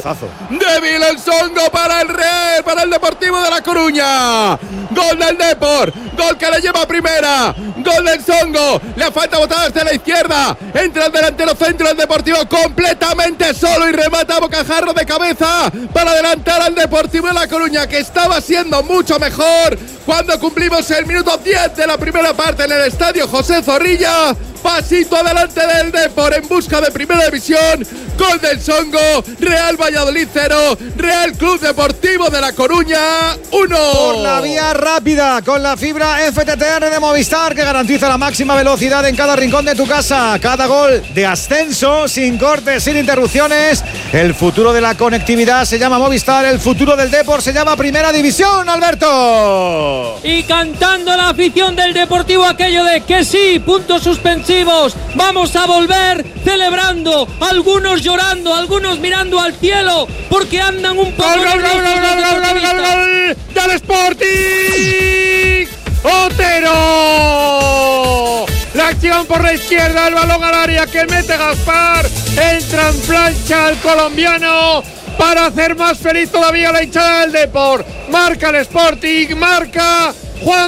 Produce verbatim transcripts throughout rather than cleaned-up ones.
cabezazo. Débil el Songo para el Real, para el Deportivo de La Coruña. Gol del Depor, gol que le lleva a primera. Gol del Songo, le falta botar desde la izquierda. Entra el delantero centro del Deportivo completamente solo y remata a bocajarro de cabeza para adelantar al Deportivo de La Coruña, que estaba siendo mucho mejor cuando cumplimos el minuto diez de la primera parte en el estadio José Zorrilla. Pasito adelante del Depor en busca de primera división. Gol del Songo. Real Valladolid cero, Real Club Deportivo de La Coruña uno. Por la vía rápida con la fibra F T T R de Movistar, que garantiza la máxima velocidad en cada rincón de tu casa. Cada gol de ascenso, sin cortes, sin interrupciones. El futuro de la conectividad se llama Movistar. El futuro del Depor se llama Primera División, Alberto. Y cantando la afición del Deportivo aquello de que sí, puntos suspensivos. Vamos a volver, celebrando, algunos llorando, algunos mirando al cielo, porque andan un poco... ¡Gol, gol, gol, gol, gol, gol, gol, gol, gol del Sporting! ¡Otero! La acción por la izquierda, el balón al área que mete Gaspar. Entra en plancha el colombiano para hacer más feliz todavía la hinchada del Depor. Marca el Sporting, marca Juan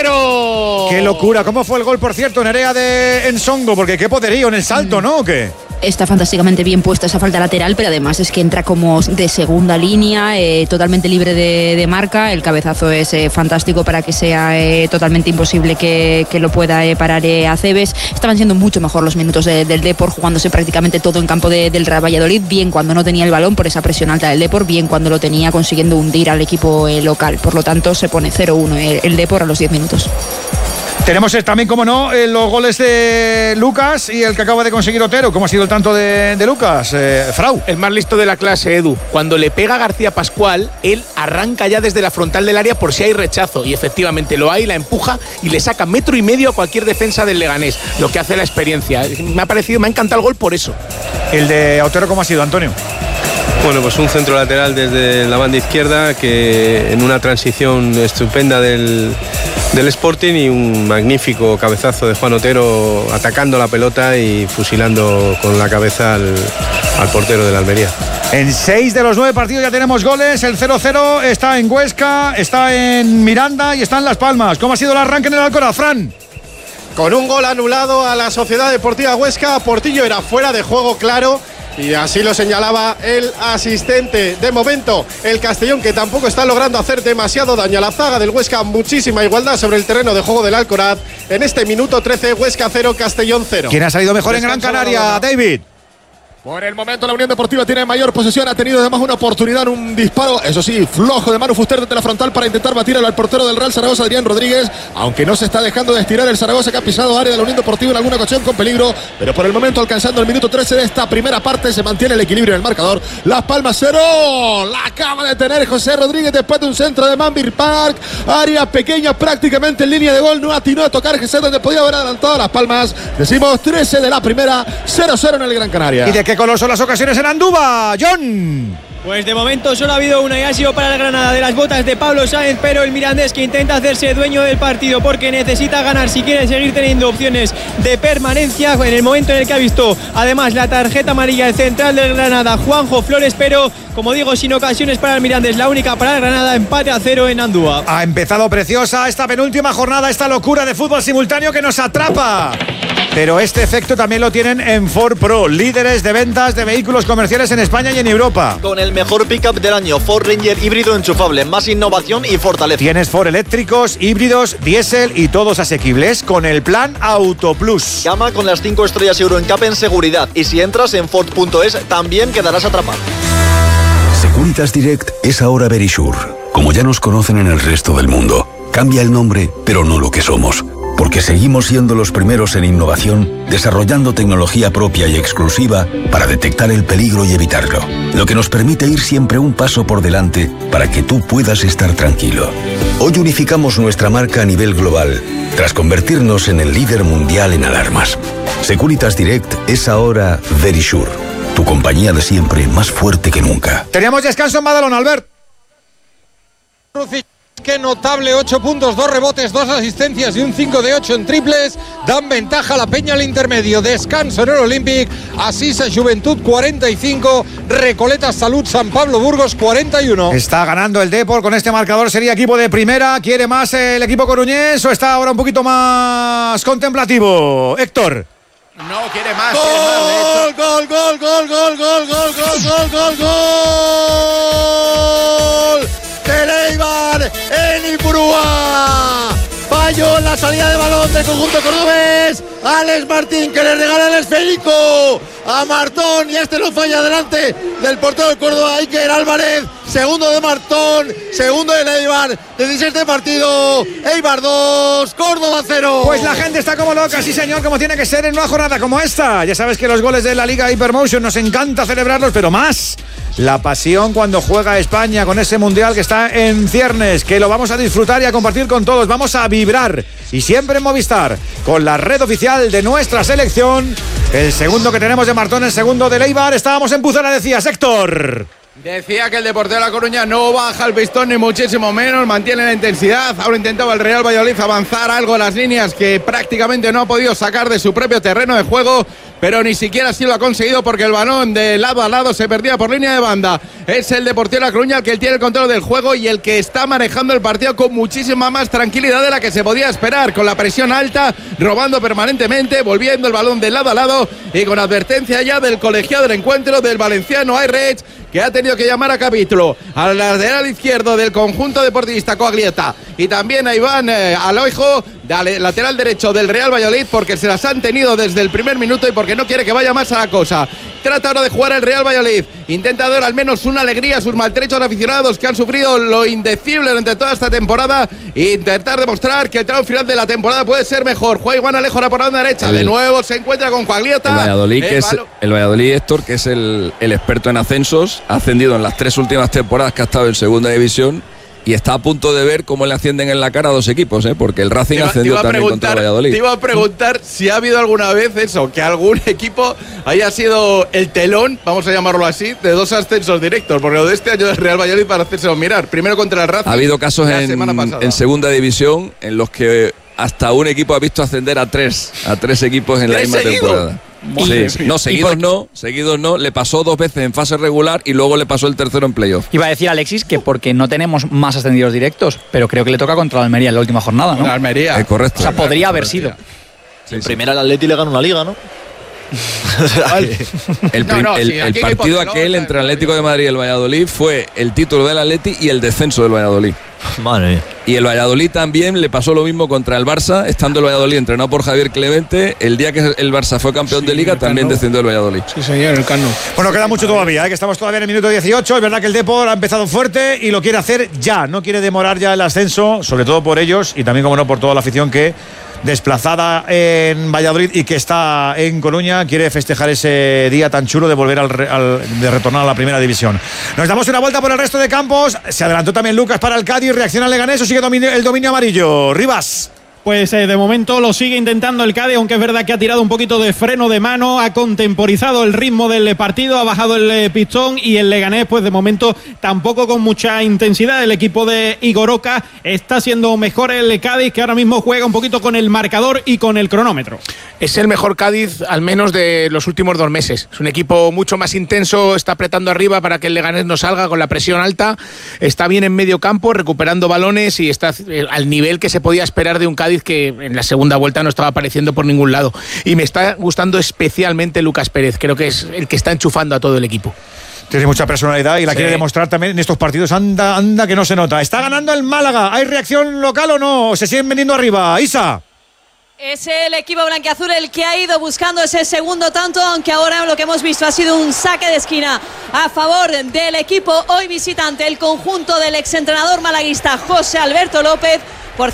Otero. ¡Qué locura! ¿Cómo fue el gol, por cierto, Nerea de Ensongo? Porque qué poderío en el salto, ¿no? ¿O qué? Está fantásticamente bien puesta esa falta lateral, pero además es que entra como de segunda línea, eh, totalmente libre de, de marca. El cabezazo es eh, fantástico para que sea eh, totalmente imposible que, que lo pueda eh, parar eh, Aceves. Estaban siendo mucho mejor los minutos de, del Depor, jugándose prácticamente todo en campo de, del Real Valladolid, bien cuando no tenía el balón por esa presión alta del Depor, bien cuando lo tenía consiguiendo hundir al equipo eh, local. Por lo tanto, se pone cero uno el, el Depor a los diez minutos. Tenemos también, como no, los goles de Lucas y el que acaba de conseguir Otero. ¿Cómo ha sido el tanto de, de Lucas, eh, Frau? El más listo de la clase, Edu. Cuando le pega a García Pascual, él arranca ya desde la frontal del área por si hay rechazo. Y efectivamente lo hay, la empuja y le saca metro y medio a cualquier defensa del Leganés. Lo que hace la experiencia. Me ha parecido, me ha encantado el gol por eso. ¿El de Otero cómo ha sido, Antonio? Bueno, pues un centro lateral desde la banda izquierda, que en una transición estupenda del, del Sporting, y un magnífico cabezazo de Juan Otero atacando la pelota y fusilando con la cabeza al, al portero de la Almería. En seis de los nueve partidos ya tenemos goles. El cero cero está en Huesca, está en Miranda y está en Las Palmas. ¿Cómo ha sido el arranque en el Alcoraz, Fran? Con un gol anulado a la Sociedad Deportiva Huesca, Portillo era fuera de juego claro. Y así lo señalaba el asistente. De momento, el Castellón, que tampoco está logrando hacer demasiado daño a la zaga del Huesca. Muchísima igualdad sobre el terreno de juego del Alcoraz. En este minuto trece, Huesca cero, Castellón cero. ¿Quién ha salido mejor Descanso en Gran Canaria, David? Por el momento la Unión Deportiva tiene mayor posesión, ha tenido además una oportunidad, un disparo, eso sí, flojo de Manu Fuster desde la frontal para intentar batir al portero del Real Zaragoza, Adrián Rodríguez, aunque no se está dejando de estirar el Zaragoza, que ha pisado área de la Unión Deportiva en alguna ocasión con peligro, pero por el momento, alcanzando el minuto trece de esta primera parte, se mantiene el equilibrio en el marcador. Las Palmas cero, la acaba de tener José Rodríguez después de un centro de Manbir Park, área pequeña prácticamente en línea de gol, no atinó a tocar Jesús donde podía haber adelantado a Las Palmas. Decimos trece de la primera, cero cero en el Gran Canaria. ¿Y de qué color son las ocasiones en Andúba, John? Pues de momento solo ha habido una y ha sido para el Granada, de las botas de Pablo Sáenz, pero el mirandés, que intenta hacerse dueño del partido porque necesita ganar si quiere seguir teniendo opciones de permanencia, en el momento en el que ha visto además la tarjeta amarilla, el central del Granada, Juanjo Flores, pero como digo, sin ocasiones para el mirandés, la única para el Granada, empate a cero en Andúa. Ha empezado preciosa esta penúltima jornada, esta locura de fútbol simultáneo que nos atrapa. Pero este efecto también lo tienen en Ford Pro, líderes de ventas de vehículos comerciales en España y en Europa. Con el mejor pickup del año, Ford Ranger híbrido enchufable, más innovación y fortaleza. Tienes Ford eléctricos, híbridos, diésel y todos asequibles con el plan Auto Plus. Llama con las cinco estrellas Euro en CAP en seguridad, y si entras en Ford punto es también quedarás atrapado. Securitas Direct es ahora Verisure. Como ya nos conocen en el resto del mundo, cambia el nombre, pero no lo que somos. Porque seguimos siendo los primeros en innovación, desarrollando tecnología propia y exclusiva para detectar el peligro y evitarlo. Lo que nos permite ir siempre un paso por delante para que tú puedas estar tranquilo. Hoy unificamos nuestra marca a nivel global, tras convertirnos en el líder mundial en alarmas. Securitas Direct es ahora Verisure, tu compañía de siempre más fuerte que nunca. Teníamos descanso en Badalona, Albert. Qué notable, ocho puntos, dos rebotes, dos asistencias y un cinco de ocho en triples. Dan ventaja a la Peña al intermedio. Descanso en el Olympic. Asisa Juventud cuarenta y cinco. Recoletas Salud San Pablo Burgos cuarenta y uno. Está ganando el Depor con este marcador. Sería equipo de primera. ¿Quiere más el equipo coruñés o está ahora un poquito más contemplativo? Héctor. No, quiere más. Gol, quiere más, gol, gol, gol, gol, gol, gol, gol, gol, gol, gol. Del Eibar en Ipurúa. Falló en la salida de balón del conjunto cordobés. Alex Martín, que le regala el esférico a Martón, y este lo falla delante del portero del Córdoba, Iker Álvarez. Segundo de Martón, segundo del Eibar. dieciséis de partido. Eibar dos, Córdoba cero. Pues la gente está como loca, sí señor, como tiene que ser en una jornada como esta. Ya sabes que los goles de la Liga Hypermotion nos encanta celebrarlos, pero más la pasión cuando juega España con ese mundial que está en ciernes, que lo vamos a disfrutar y a compartir con todos. Vamos a vibrar, y siempre en Movistar, con la red oficial de nuestra selección. El segundo que tenemos de Martón, el segundo de Eibar. Estábamos en Pucela, decías, Héctor. Decía que el Deportivo de La Coruña no baja el pistón ni muchísimo menos, mantiene la intensidad. Ahora intentaba el Real Valladolid avanzar algo en las líneas que prácticamente no ha podido sacar de su propio terreno de juego, pero ni siquiera así lo ha conseguido, porque el balón de lado a lado se perdía por línea de banda. Es el Deportivo de La Coruña el que tiene el control del juego y el que está manejando el partido con muchísima más tranquilidad de la que se podía esperar, con la presión alta, robando permanentemente, volviendo el balón de lado a lado, y con advertencia ya del colegiado del encuentro, del valenciano Ayrech, que ha tenido que llamar a capítulo al lateral izquierdo del conjunto deportivista Coaglieta, y también a Iván eh, Aloijo, lateral derecho del Real Valladolid, porque se las han tenido desde el primer minuto y porque no quiere que vaya más a la cosa. Trata ahora de jugar el Real Valladolid, intenta dar al menos una alegría a sus maltrechos aficionados que han sufrido lo indecible durante toda esta temporada, e intentar demostrar que el tramo final de la temporada puede ser mejor. Juega Iván Alejo ahora por la banda derecha, el, de nuevo se encuentra con Coaglieta. El Valladolid, el que es, el Valladolid, Héctor, que es el, el experto en ascensos, ha ascendido en las tres últimas temporadas que ha estado en segunda división, y está a punto de ver cómo le ascienden en la cara a dos equipos, ¿eh? Porque el Racing iba, ascendió también contra el Valladolid. Te iba a preguntar si ha habido alguna vez eso, que algún equipo haya sido el telón, vamos a llamarlo así, de dos ascensos directos, porque lo de este año del Real Valladolid para hacérselo mirar. Primero contra el Racing. Ha habido casos en, en segunda división en los que hasta un equipo ha visto ascender a tres, a tres equipos en la misma seguido? temporada. Sí, sí. No, seguidos no, seguidos no. Le pasó dos veces en fase regular y luego le pasó el tercero en playoff. Iba a decir Alexis que porque no tenemos más ascendidos directos, pero creo que le toca contra la Almería en la última jornada, ¿no? La Almería. Es correcto. O sea, podría haber sido. Sí, en sí. primera el Atleti le gana una liga, ¿no? el, no, no, el, sí, el partido aquel no, entre el Atlético de Madrid y el Valladolid fue el título del Atleti y el descenso del Valladolid. Madre mía. Y el Valladolid también le pasó lo mismo contra el Barça, estando el Valladolid entrenado por Javier Clemente. El día que el Barça fue campeón sí, de Liga también descendió el Valladolid. Sí, señor, el Cano. Bueno, queda mucho todavía, ¿eh? Que estamos todavía en el minuto dieciocho. Es verdad que el Depor ha empezado fuerte y lo quiere hacer ya. No quiere demorar ya el ascenso, sobre todo por ellos y también, como no, por toda la afición que, desplazada en Valladolid y que está en Coruña, quiere festejar ese día tan chulo de volver al, al de retornar a la primera división. Nos damos una vuelta por el resto de campos. Se adelantó también Lucas para el Cádiz, reacciona el Leganés o sigue dominio, el dominio amarillo. Rivas. Pues eh, de momento lo sigue intentando el Cádiz, aunque es verdad que ha tirado un poquito de freno de mano, ha contemporizado el ritmo del partido, ha bajado el eh, pistón, y el Leganés pues de momento tampoco con mucha intensidad. El equipo de Igor Oca está siendo mejor el Cádiz, que ahora mismo juega un poquito con el marcador y con el cronómetro. Es el mejor Cádiz al menos de los últimos dos meses. Es un equipo mucho más intenso, está apretando arriba para que el Leganés no salga con la presión alta, está bien en medio campo, recuperando balones y está al nivel que se podía esperar de un Cádiz que en la segunda vuelta no estaba apareciendo por ningún lado. Y me está gustando especialmente Lucas Pérez, creo que es el que está enchufando a todo el equipo. Tiene mucha personalidad y la sí. quiere demostrar también en estos partidos. Anda, anda que no se nota. Está ganando el Málaga. ¿Hay reacción local o no? ¿Se siguen vendiendo arriba? Isa. Es el equipo blanquiazul el que ha ido buscando ese segundo tanto, aunque ahora lo que hemos visto ha sido un saque de esquina a favor del equipo hoy visitante, el conjunto del exentrenador malaguista José Alberto López.